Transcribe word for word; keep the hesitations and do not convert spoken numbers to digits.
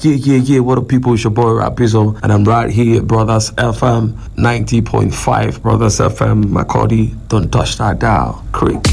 Yeah, yeah, yeah. What up, people? It's your boy Rapizo, and I'm right here at Brothers F M ninety point five. Brothers F M, Macaulay. Don't touch that dial. Creek.